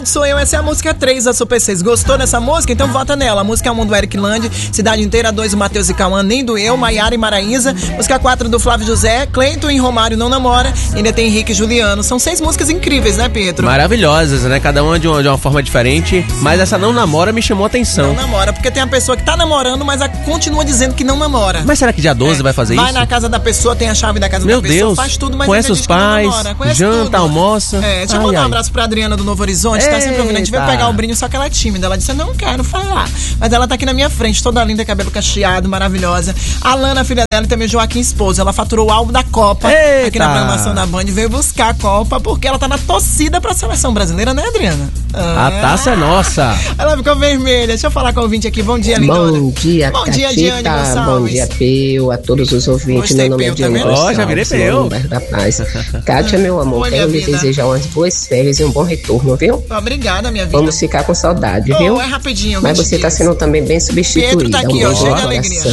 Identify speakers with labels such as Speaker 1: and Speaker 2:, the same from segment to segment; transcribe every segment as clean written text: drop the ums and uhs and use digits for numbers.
Speaker 1: Sou eu, essa é a música 3 da Super 6. Gostou dessa música? Então vota nela. A música é o Mundo Eric Land, Cidade Inteira 2, o Matheus e Cauã, Nem Doeu, Maiara e Maraísa. Música 4 do Flávio José, Cleiton e Romário Não Namora. E ainda tem Henrique e Juliano. São 6 músicas incríveis, né, Pedro?
Speaker 2: Maravilhosas, né? Cada uma de uma forma diferente. Mas essa Não Namora me chamou a atenção.
Speaker 1: Não namora, porque tem a pessoa que tá namorando, mas continua dizendo que não namora.
Speaker 2: Mas será que dia 12 vai fazer isso?
Speaker 1: Vai na casa da pessoa, tem a chave da casa da pessoa,
Speaker 2: Deus.
Speaker 1: Faz tudo, mas
Speaker 2: conhece os pais, janta,
Speaker 1: tudo.
Speaker 2: almoça.
Speaker 1: Deixa eu mandar um abraço pra Adriana do Novo Horizonte, tá sempre ouvindo. A gente veio pegar o brinde, só que ela é tímida. Ela disse, eu não quero falar. Mas ela tá aqui na minha frente, toda linda, cabelo cacheado, maravilhosa. A Lana, filha dela, e também o Joaquim, esposo. Ela faturou o álbum da Copa aqui na programação da Band. Veio buscar a Copa porque ela tá na torcida pra seleção brasileira, né, Adriana?
Speaker 2: A taça é nossa.
Speaker 1: Ela ficou vermelha. Deixa eu falar com o ouvinte aqui. Bom dia, lindona.
Speaker 3: Bom dia,
Speaker 1: Bom dia, Diane Gonçalves.
Speaker 3: Bom dia, Peu, a todos os ouvintes.
Speaker 1: Gostei,
Speaker 3: meu nome é Diane
Speaker 2: Gonçalves. Já virei Peu.
Speaker 3: Da paz. Kátia, meu amor, quero lhe desejar umas boas férias e um bom retorno, viu?
Speaker 1: Obrigada, minha vida.
Speaker 3: Vamos ficar com saudade, viu?
Speaker 1: É rapidinho.
Speaker 3: Mas você tá sendo também bem substituída.
Speaker 1: Pedro tá aqui, ó, cheio de alegria.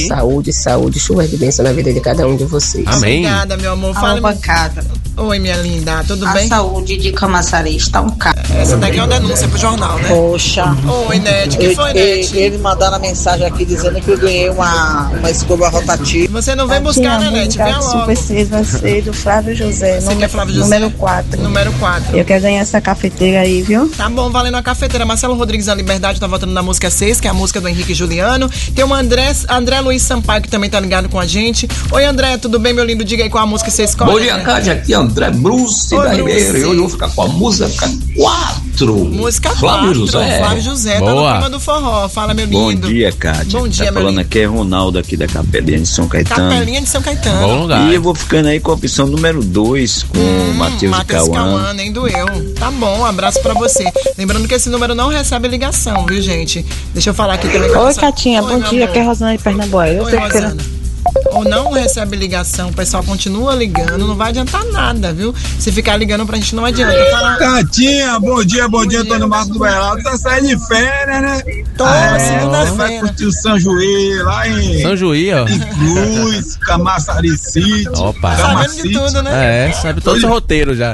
Speaker 3: Saúde, chuvas de bênção na vida de cada um de vocês.
Speaker 2: Amém.
Speaker 1: Obrigada, meu amor.
Speaker 4: Fala, bancada.
Speaker 1: Oi, minha linda, tudo bem?
Speaker 4: A saúde de Camaçari está um cara.
Speaker 1: Essa daqui é uma denúncia pro jornal, né?
Speaker 4: Poxa.
Speaker 1: Oi, Nete, que foi, Nete?
Speaker 4: Ele mandaram a mensagem aqui dizendo que eu ganhei uma escova rotativa.
Speaker 1: Você não vem buscar, né, Nete? Vem logo.
Speaker 5: Super 6 vai ser do Flávio José, número 4.
Speaker 1: Número 4.
Speaker 5: Eu quero ganhar essa cafeteira aí, viu?
Speaker 1: Tá bom, valendo a cafeteira. Marcelo Rodrigues da Liberdade tá votando na música 6, que é a música do Henrique e Juliano. Tem o André Luiz Sampaio, que também tá ligado com a gente. Oi, André, tudo bem, meu lindo? Diga aí qual a música que você escolhe.
Speaker 6: Bom dia, Cádia. Aqui é André Bruce da Ribeira. E hoje eu vou ficar com a música 4.
Speaker 1: Música 4.
Speaker 6: Flávio José.
Speaker 1: Tá no clima do forró. Fala, meu lindo.
Speaker 6: Bom dia, Cádia.
Speaker 1: Bom dia,
Speaker 6: tá falando aqui é Ronaldo aqui da Capelinha de São Caetano.
Speaker 1: Capelinha de São Caetano.
Speaker 2: Bom lugar.
Speaker 6: E eu vou ficando aí com a opção número 2 com o Matheus e Cauã.
Speaker 1: Nem doeu. Tá bom, um abraço pra você. Lembrando que esse número não recebe ligação, viu, gente? Deixa eu falar aqui também.
Speaker 5: Oi, Catinha, bom dia. Aqui é Rosana de Pernambuco.
Speaker 1: Oi, Rosana. Ou não recebe ligação, o pessoal continua ligando, não vai adiantar nada, viu? Se ficar ligando pra gente não adianta.
Speaker 7: Catinha, bom dia, Antônio Marcos do Beraldo. Tá saindo de férias, né?
Speaker 1: Segunda-feira.
Speaker 7: Vai curtir o São Juí, lá em
Speaker 2: São Juí, ó.
Speaker 7: Em Cruz, Camaçari City.
Speaker 2: Opa.
Speaker 1: Sabendo de tudo, né?
Speaker 2: Sabe todo o roteiro já.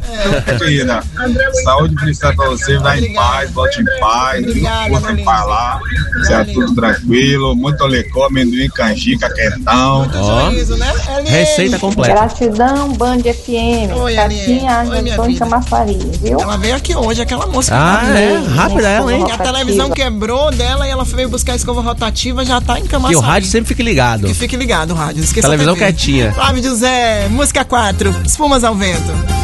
Speaker 7: Saúde cristal pra você, vai em paz, volte em paz. Força em paz lá. Seja tudo tranquilo, muito lecó, amendoim, canjica, quentão.
Speaker 1: Juízo, né?
Speaker 2: Receita completa.
Speaker 5: Gratidão, Band FM.
Speaker 1: Oi,
Speaker 5: Catinha, Antônio Camaçari, viu?
Speaker 1: Ela veio aqui hoje, aquela moça.
Speaker 2: Rápida ela, hein?
Speaker 1: E a televisão quebrou dela e ela veio buscar a escova rotativa, já tá em Camaçari.
Speaker 2: E o rádio sempre fica ligado.
Speaker 1: Que fique ligado o rádio. Esqueça
Speaker 2: televisão quietinha.
Speaker 1: Flávio José, música 4, Espumas ao Vento.